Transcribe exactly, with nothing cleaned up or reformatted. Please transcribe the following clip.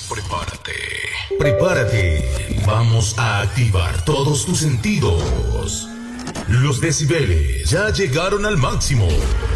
Prepárate. Prepárate. Vamos a activar todos tus sentidos. Los decibeles ya llegaron al máximo.